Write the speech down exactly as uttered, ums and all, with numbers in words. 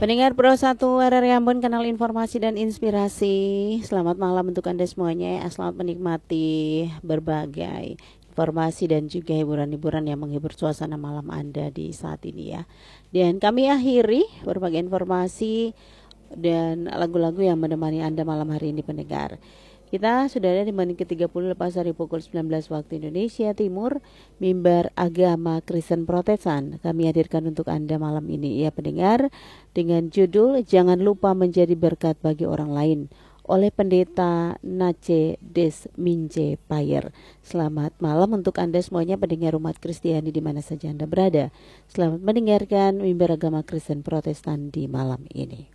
Pendengar Pro satu R R I Ambon, kanal informasi dan inspirasi. Selamat malam untuk Anda semuanya. Selamat menikmati berbagai informasi dan juga hiburan-hiburan yang menghibur suasana malam Anda di saat ini ya. Dan kami akhiri berbagai informasi dan lagu-lagu yang menemani Anda malam hari ini, pendengar. Kita sudah ada di menit ke tiga puluh lepas dari pukul sembilan belas waktu Indonesia Timur. Mimbar Agama Kristen Protestan kami hadirkan untuk Anda malam ini ya pendengar, dengan judul Jangan Lupa Menjadi Berkat Bagi Orang Lain oleh Pendeta Nace Desminje Payer. Selamat malam untuk Anda semuanya pendengar umat Kristiani di mana saja Anda berada. Selamat mendengarkan Mimbar Agama Kristen Protestan di malam ini.